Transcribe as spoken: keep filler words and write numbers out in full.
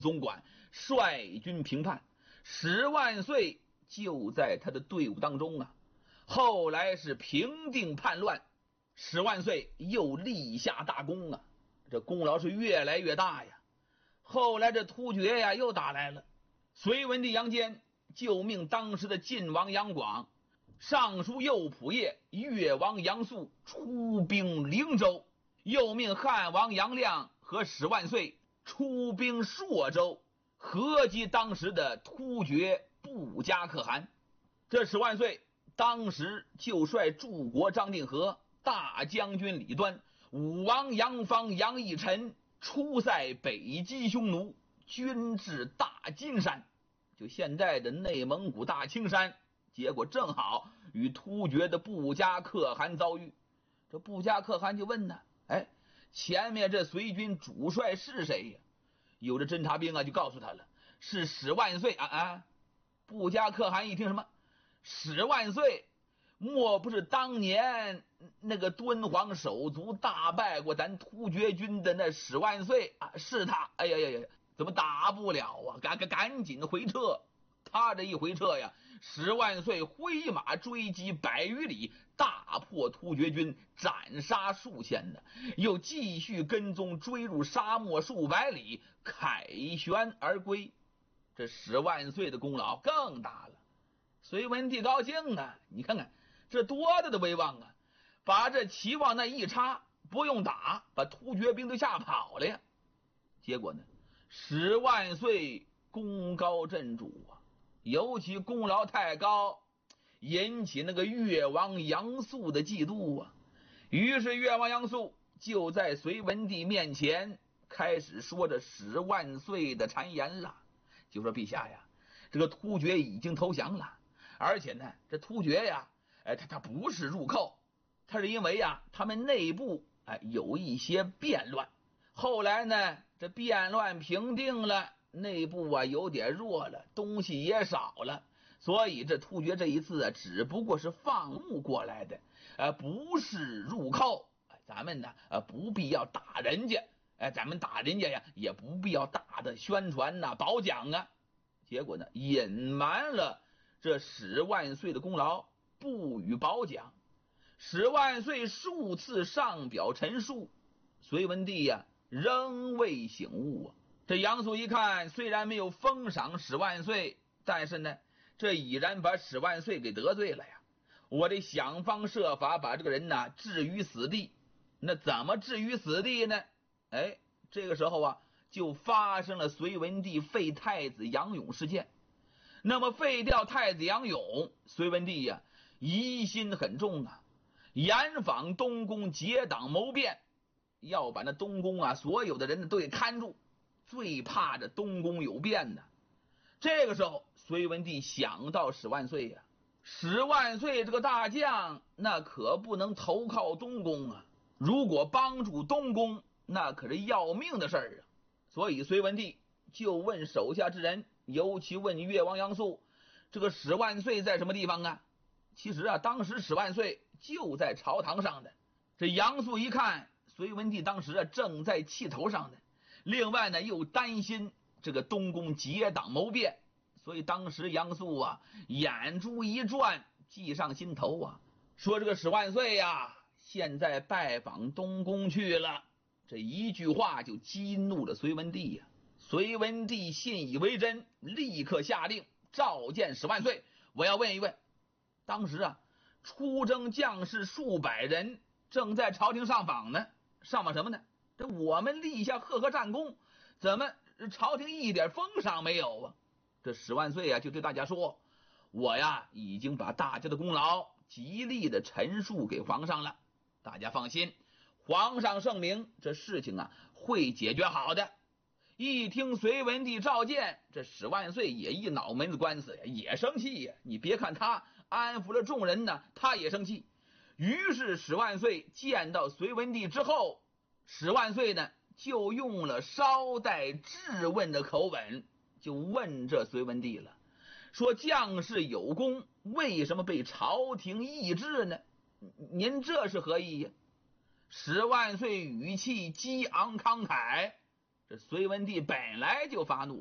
总管率军平叛，十万岁就在他的队伍当中啊。后来是平定叛乱，十万岁又立下大功啊，这功劳是越来越大呀。后来这突厥呀又打来了，隋文帝杨坚就命当时的晋王杨广、尚书右仆射越王杨素出兵灵州，又命汉王杨亮和十万岁出兵朔州，合击当时的突厥布加可汗。这十万岁当时就率柱国张定和、大将军李端、武王杨方、杨义臣出塞北击匈奴，军至大金山，就现在的内蒙古大青山，结果正好与突厥的布加可汗遭遇。这布加可汗就问呢，哎，前面这隋军主帅是谁呀？有的侦察兵啊就告诉他了，是十万岁啊啊！布加可汗一听什么十万岁，莫不是当年那个敦煌手足大败过咱突厥军的那十万岁啊？是他！哎呀呀呀，怎么打不了啊？赶赶赶紧回撤！他这一回撤呀，十万岁挥马追击百余里，大破突厥军，斩杀数千的，又继续跟踪追入沙漠数百里，凯旋而归。这十万岁的功劳更大了。隋文帝高兴啊，你看看这多大的威望啊，把这齐往那一插，不用打，把突厥兵都吓跑了呀。结果呢，十万岁功高震主啊，尤其功劳太高，引起那个越王杨素的嫉妒啊。于是越王杨素就在隋文帝面前开始说着十万岁的谗言了，就说陛下呀，这个突厥已经投降了，而且呢，这突厥呀，哎，他他不是入寇，他是因为呀，他们内部哎有一些变乱，后来呢，这变乱平定了，内部啊有点弱了，东西也少了，所以这突厥这一次啊，只不过是放牧过来的，呃，不是入寇。咱们呢，呃，不必要打人家，哎，咱们打人家呀，也不必要大的宣传呐、啊、褒奖啊。结果呢，隐瞒了这十万岁的功劳，不予褒奖。十万岁数次上表陈述，隋文帝呀、啊，仍未醒悟啊。这杨素一看，虽然没有封赏十万岁，但是呢，这已然把十万岁给得罪了呀。我得想方设法把这个人呢置于死地。那怎么置于死地呢？哎，这个时候啊，就发生了隋文帝废太子杨勇事件。那么废掉太子杨勇，隋文帝呀、啊、疑心很重啊，严防东宫结党谋变，要把那东宫啊所有的人都给看住，最怕这东宫有变呢。这个时候，隋文帝想到十万岁呀、啊，十万岁这个大将，那可不能投靠东宫啊。如果帮助东宫，那可是要命的事儿啊！所以隋文帝就问手下之人，尤其问越王杨素，这个十万岁在什么地方啊？其实啊，当时十万岁就在朝堂上的。这杨素一看，隋文帝当时啊正在气头上的，另外呢又担心这个东宫结党谋变，所以当时杨素啊眼珠一转，计上心头啊，说这个十万岁呀、啊现在拜访东宫去了。这一句话就激怒了隋文帝呀、啊。隋文帝信以为真，立刻下令召见十万岁。我要问一问，当时啊出征将士数百人正在朝廷上访呢，上访什么呢？这我们立下赫赫战功，怎么朝廷一点封赏没有啊？这十万岁啊就对大家说，我呀已经把大家的功劳极力的陈述给皇上了，大家放心，皇上圣明，这事情啊会解决好的。一听隋文帝召见，这十万岁也一脑门子官司呀，也生气呀。你别看他安抚了众人呢，他也生气。于是十万岁见到隋文帝之后，十万岁呢就用了稍带质问的口吻，就问这隋文帝了，说将士有功，为什么被朝廷抑制呢？您这是何意呀？十万岁语气激昂慷慨， 这隋文帝本来就发怒。